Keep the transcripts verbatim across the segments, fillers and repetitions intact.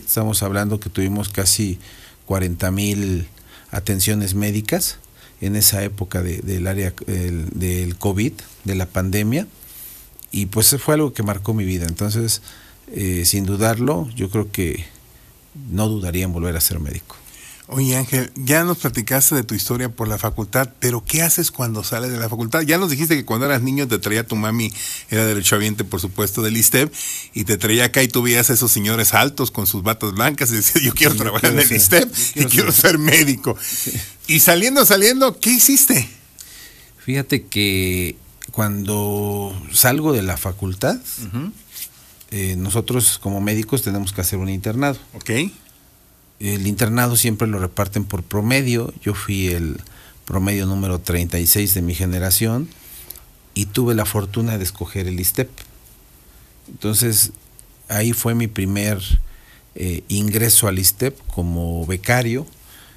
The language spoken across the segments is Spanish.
estamos hablando que tuvimos casi cuarenta mil atenciones médicas en esa época de, del área el, del COVID, de la pandemia, y pues fue algo que marcó mi vida. Entonces, eh, sin dudarlo, yo creo que no dudaría en volver a ser médico. Oye, Ángel, ya nos platicaste de tu historia por la facultad, pero ¿qué haces cuando sales de la facultad? Ya nos dijiste que cuando eras niño te traía tu mami, era derechohabiente, por supuesto, del ISSSTE, y te traía acá y tú veías a esos señores altos con sus batas blancas y decías, yo quiero sí, trabajar yo quiero en el ser, ISSSTE quiero y quiero ser, ser médico. Sí. Y saliendo, saliendo, ¿qué hiciste? Fíjate que cuando salgo de la facultad, uh-huh. eh, nosotros como médicos tenemos que hacer un internado. Ok. El internado siempre lo reparten por promedio. Yo fui el promedio número treinta y seis de mi generación y tuve la fortuna de escoger el ISSSTE. Entonces, ahí fue mi primer eh, ingreso al ISSSTE como becario,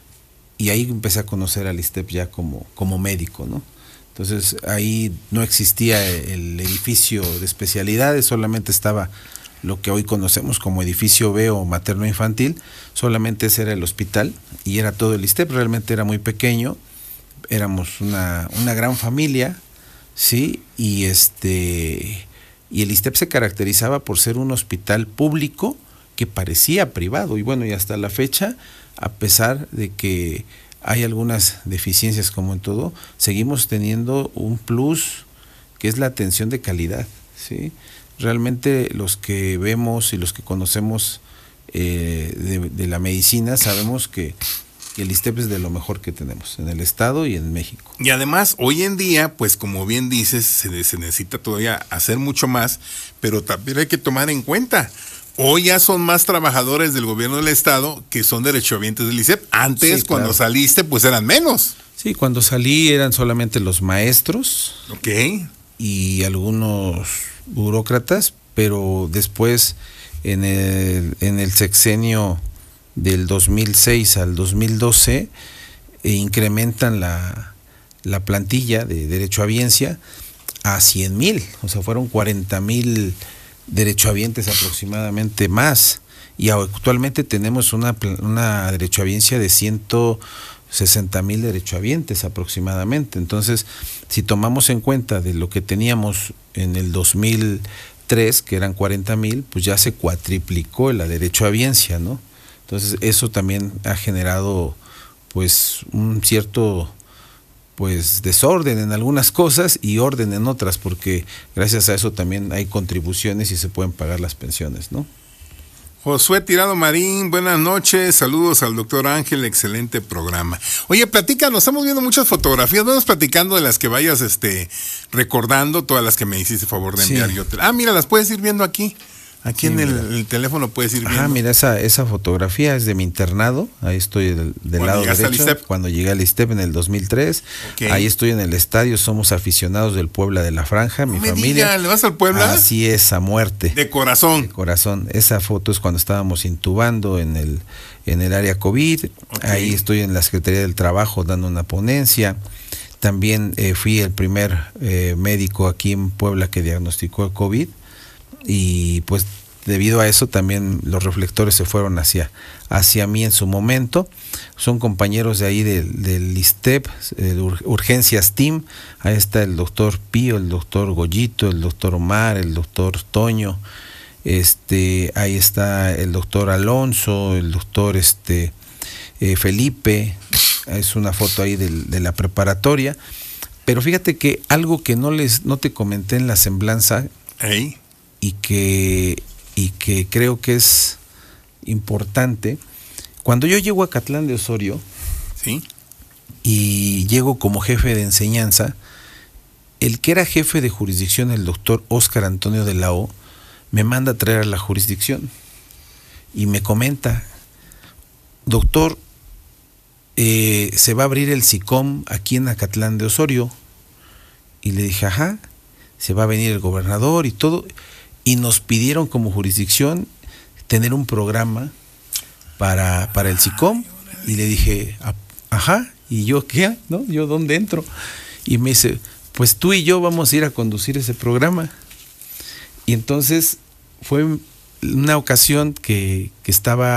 y ahí empecé a conocer al ISSSTE ya como, como médico, ¿no? Entonces, ahí no existía el edificio de especialidades, solamente estaba lo que hoy conocemos como edificio B o materno-infantil, solamente ese era el hospital y era todo el ISSSTE. Realmente era muy pequeño, éramos una, una gran familia, sí, y este y el ISSSTE se caracterizaba por ser un hospital público que parecía privado, y bueno, y hasta la fecha, a pesar de que hay algunas deficiencias como en todo, seguimos teniendo un plus que es la atención de calidad, sí. Realmente los que vemos y los que conocemos eh, de, de la medicina sabemos que, que el ISSSTE es de lo mejor que tenemos en el estado y en México. Y además, hoy en día, pues como bien dices, se, se necesita todavía hacer mucho más, pero también hay que tomar en cuenta, hoy ya son más trabajadores del gobierno del estado que son derechohabientes del ISSSTE. Antes, sí, cuando claro. saliste, pues eran menos. Sí, cuando salí eran solamente los maestros. Ok. Y algunos burócratas, pero después en el, en el sexenio del dos mil seis al dos mil doce eh, incrementan la, la plantilla de derechohabiencia a cien mil, o sea, fueron cuarenta mil derechohabientes aproximadamente más, y actualmente tenemos una, una derechohabiencia de ciento sesenta mil derechohabientes aproximadamente. Entonces, si tomamos en cuenta de lo que teníamos en el dos mil tres, que eran cuarenta mil, pues ya se cuatriplicó la derechohabiencia, ¿no? Entonces, eso también ha generado pues un cierto pues desorden en algunas cosas y orden en otras, porque gracias a eso también hay contribuciones y se pueden pagar las pensiones, ¿no? Josué Tirado Marín, buenas noches, saludos al doctor Ángel, excelente programa. Oye, platícanos, estamos viendo muchas fotografías, vamos platicando de las que vayas este recordando, todas las que me hiciste favor de enviar. Sí. Yo te... Ah, mira, las puedes ir viendo aquí. Aquí sí, en el, el teléfono puedes ir viendo. Ah, mira, esa, esa fotografía es de mi internado. Ahí estoy del, del lado derecho. Cuando llegué al ISSSTE en el dos mil tres. Okay. Ahí estoy en el estadio. Somos aficionados del Puebla de la Franja, mi me familia. Diga, ¿le vas al Puebla? Así es, a muerte. De corazón. De corazón. Esa foto es cuando estábamos intubando en el, en el área COVID. Okay. Ahí estoy en la Secretaría del Trabajo dando una ponencia. También eh, fui el primer eh, médico aquí en Puebla que diagnosticó el COVID. Y pues debido a eso también los reflectores se fueron hacia, hacia mí en su momento. Son compañeros de ahí del, del ISSSTE, el Urgencias Team. Ahí está el doctor Pío, el doctor Goyito, el doctor Omar, el doctor Toño. Este, ahí está el doctor Alonso, el doctor este, eh, Felipe. Es una foto ahí de, de la preparatoria. Pero fíjate que algo que no les no te comenté en la semblanza, ¿Ey? y que y que creo que es importante, cuando yo llego a Acatlán de Osorio, ¿sí?, y llego como jefe de enseñanza, el que era jefe de jurisdicción, el doctor Óscar Antonio de la O, me manda a traer a la jurisdicción y me comenta, doctor, eh, se va a abrir el SICOM aquí en Acatlán de Osorio. Y le dije, ajá, se va a venir el gobernador y todo, y nos pidieron como jurisdicción tener un programa para, para el SICOM, y le dije, ajá, y yo, ¿qué? ¿No? ¿Yo dónde entro? Y me dice, pues tú y yo vamos a ir a conducir ese programa. Y entonces fue una ocasión que, que estaba